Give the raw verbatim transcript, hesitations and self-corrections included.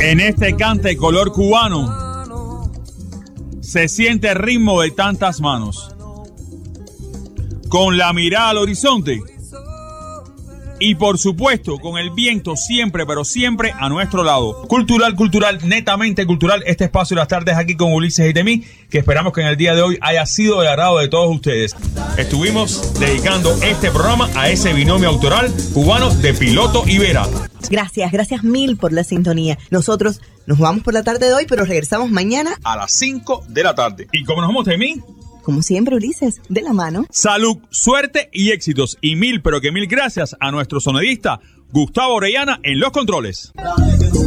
En este cante color cubano se siente el ritmo de tantas manos, con la mirada al horizonte y por supuesto con el viento siempre, pero siempre a nuestro lado. Cultural, cultural, netamente cultural, este espacio de las tardes aquí con Ulises y Temí, que esperamos que en el día de hoy haya sido del agrado de todos ustedes. Estuvimos dedicando este programa a ese binomio autoral cubano de Piloto y Vera. Gracias, gracias mil por la sintonía. Nosotros nos vamos por la tarde de hoy, pero regresamos mañana a las cinco de la tarde. ¿Y cómo nos vamos, Temí? Como siempre, Ulises, de la mano. Salud, suerte y éxitos. Y mil, pero que mil gracias a nuestro sonidista Gustavo Orellana en los controles.